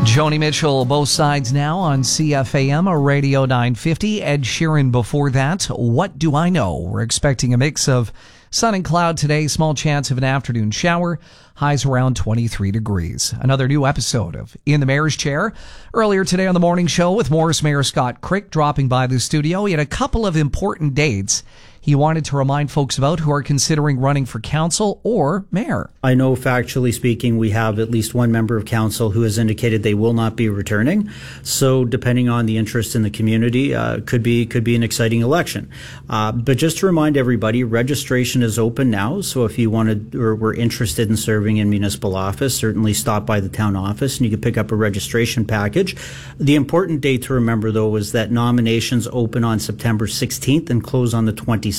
Joni Mitchell, Both Sides Now on CFAM, a Radio 950. Ed Sheeran before that. What Do I Know? We're expecting a mix of sun and cloud today, small chance of an afternoon shower, highs around 23 degrees. Another new episode of In the Mayor's Chair. Earlier today on the morning show with Morris Mayor Scott Crick dropping by the studio, he had a couple of important dates he wanted to remind folks about who are considering running for council or mayor. I know, factually speaking, we have at least one member of council who has indicated they will not be returning. So depending on the interest in the community, could be an exciting election. But just to remind everybody, registration is open now. So if you wanted or were interested in serving in municipal office, certainly stop by the town office and you can pick up a registration package. The important date to remember, though, is that nominations open on September 16th and close on the 22nd,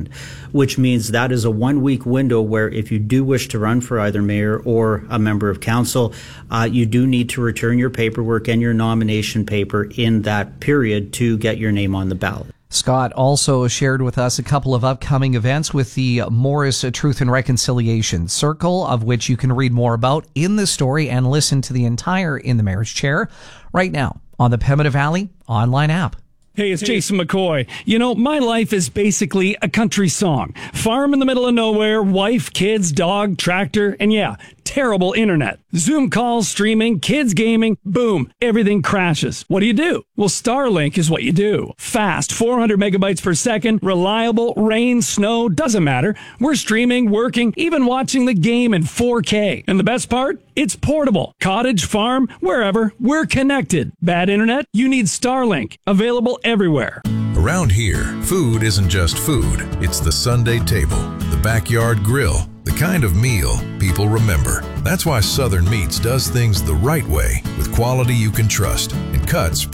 which means that is a 1 week window where if you do wish to run for either mayor or a member of council, you do need to return your paperwork and your nomination paper in that period to get your name on the ballot. Scott also shared with us a couple of upcoming events with the Morris Truth and Reconciliation Circle, of which you can read more about in the story and listen to the entire In the Mayor's Chair right now on the Pembina Valley online app. Hey, it's Jason McCoy. You know, my life is basically a country song. Farm in the middle of nowhere, wife, kids, dog, tractor, and yeah, terrible internet. Zoom calls, streaming, kids gaming, boom, everything crashes. What do? Well, Starlink is what you do. Fast, 400 megabytes per second, reliable, rain, snow, doesn't matter. We're streaming, working, even watching the game in 4K. And the best part? It's portable. Cottage, farm, wherever, we're connected. Bad internet? You need Starlink. Available everywhere. Around here, food isn't just food. It's the Sunday table, the backyard grill, the kind of meal people remember. That's why Southern Meats does things the right way, with quality you can trust and cuts